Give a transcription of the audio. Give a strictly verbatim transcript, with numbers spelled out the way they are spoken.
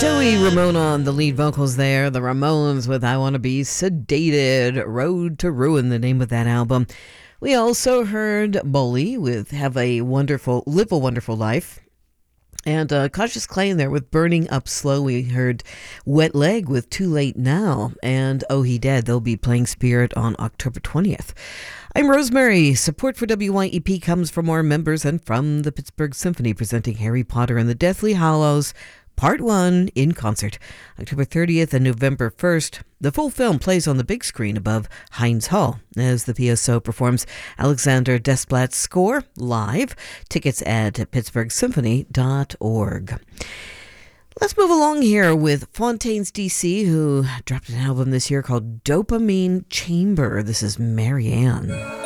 Joey Ramone on the lead vocals there. The Ramones with I Want to Be Sedated. Road to Ruin, the name of that album. We also heard Bully with Have a Wonderful, Live a Wonderful Life. And uh, Cautious Clay in there with Burning Up Slow. We heard Wet Leg with Too Late Now. And Oh He Dead. They'll be playing Spirit on October twentieth. I'm Rosemary. Support for W Y E P comes from our members and from the Pittsburgh Symphony presenting Harry Potter and the Deathly Hallows Part one in concert, October thirtieth and November first. The full film plays on the big screen above Heinz Hall as the P S O performs Alexander Desplat's score live. Tickets at pittsburgh symphony dot org. Let's move along here with Fontaines D C, who dropped an album this year called Dopamine Chamber. This is Marianne.